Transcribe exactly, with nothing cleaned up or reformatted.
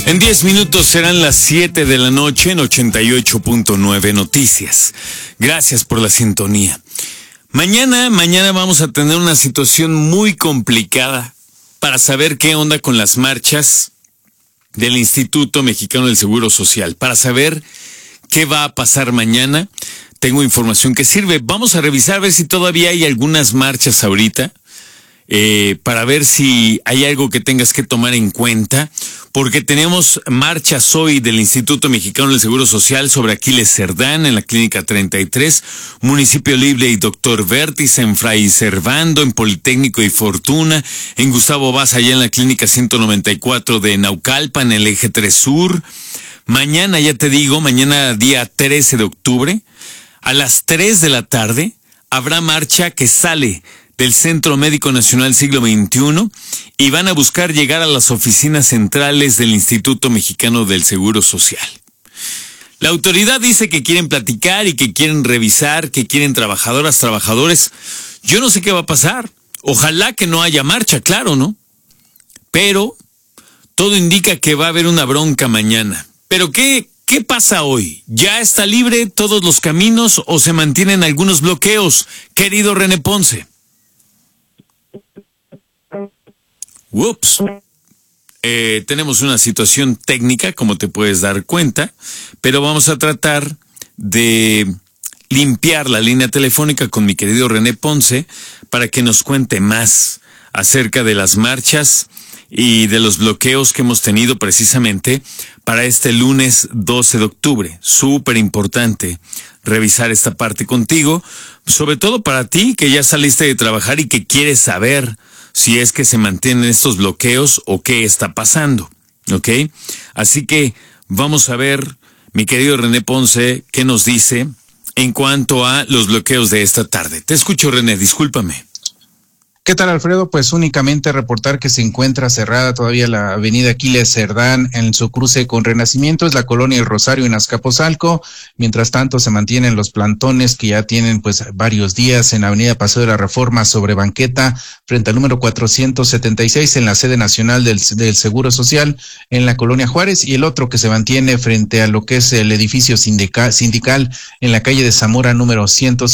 En diez minutos serán las siete de la noche en ochenta y ocho punto nueve Noticias. Gracias por la sintonía. Mañana, mañana vamos a tener una situación muy complicada para saber qué onda con las marchas del Instituto Mexicano del Seguro Social. Para saber qué va a pasar mañana, tengo información que sirve. Vamos a revisar a ver si todavía hay algunas marchas ahorita. Eh, para ver si hay algo que tengas que tomar en cuenta, porque tenemos marchas hoy del Instituto Mexicano del Seguro Social sobre Aquiles Cerdán en la Clínica treinta y tres, Municipio Libre y Doctor Vértiz, en Fray Servando, en Politécnico y Fortuna, en Gustavo Vaz allá en la Clínica ciento noventa y cuatro de Naucalpan, en el Eje tres Sur. Mañana, ya te digo, mañana día trece de octubre, a las tres de la tarde, habrá marcha que sale del Centro Médico Nacional Siglo veintiuno y van a buscar llegar a las oficinas centrales del Instituto Mexicano del Seguro Social. La autoridad dice que quieren platicar y que quieren revisar, que quieren trabajadoras, trabajadores. Yo no sé qué va a pasar. Ojalá que no haya marcha, claro, ¿no? Pero todo indica que va a haber una bronca mañana. ¿Pero qué, qué pasa hoy? ¿Ya está libre todos los caminos o se mantienen algunos bloqueos? Querido René Ponce. Ups. Eh, tenemos una situación técnica, como te puedes dar cuenta, pero vamos a tratar de limpiar la línea telefónica con mi querido René Ponce para que nos cuente más acerca de las marchas y de los bloqueos que hemos tenido precisamente para este lunes doce de octubre. Súper importante revisar esta parte contigo, sobre todo para ti que ya saliste de trabajar y que quieres saber si es que se mantienen estos bloqueos o qué está pasando, ¿ok? Así que vamos a ver, mi querido René Ponce, qué nos dice en cuanto a los bloqueos de esta tarde. Te escucho, René, discúlpame. ¿Qué tal, Alfredo? Pues únicamente reportar que se encuentra cerrada todavía la avenida Aquiles Cerdán en su cruce con Renacimiento, es la colonia El Rosario en Azcapotzalco. Mientras tanto, se mantienen los plantones que ya tienen pues varios días en la avenida Paseo de la Reforma sobre Banqueta, frente al número cuatrocientos setenta y seis en la sede nacional del, del Seguro Social en la colonia Juárez, y el otro que se mantiene frente a lo que es el edificio sindical, sindical en la calle de Zamora número ciento